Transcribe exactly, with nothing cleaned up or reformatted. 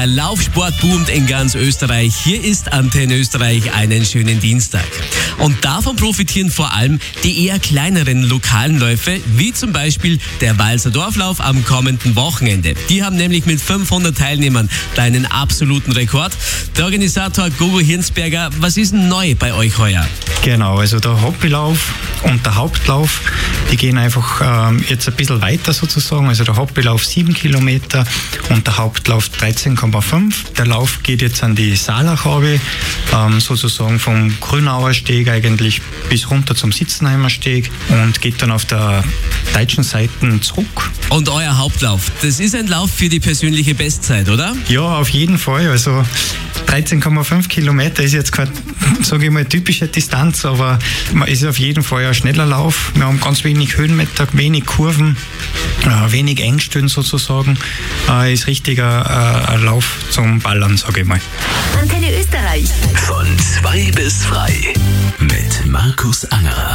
Laufsport boomt in ganz Österreich. Hier ist Antenne Österreich, einen schönen Dienstag. Und davon profitieren vor allem die eher kleineren lokalen Läufe, wie zum Beispiel der Walser Dorflauf am kommenden Wochenende. Die haben nämlich mit fünfhundert Teilnehmern einen absoluten Rekord. Der Organisator Gogo Hirnsberger, was ist denn neu bei euch heuer? Genau, also der Hobbylauf und der Hauptlauf, die gehen einfach ähm, jetzt ein bisschen weiter sozusagen. Also der Hobbylauf sieben Kilometer und der Hauptlauf dreizehn Komma fünf. Der Lauf geht jetzt an die Saalachhaube, ähm, sozusagen vom Grünauer Steg eigentlich bis runter zum Sitzenheimer Steg und geht dann auf der deutschen Seite zurück. Und euer Hauptlauf, das ist ein Lauf für die persönliche Bestzeit, oder? Ja, auf jeden Fall. Also dreizehn Komma fünf Kilometer ist jetzt keine, sage ich mal, typische Distanz, aber es ist auf jeden Fall ein schneller Lauf. Wir haben ganz wenig Höhenmeter, wenig Kurven, äh, wenig Engstellen sozusagen. Äh, ist richtiger äh, ein Lauf zum Ballern, sage ich mal. Antenne Österreich. Von zwei bis frei mit Markus Angerer.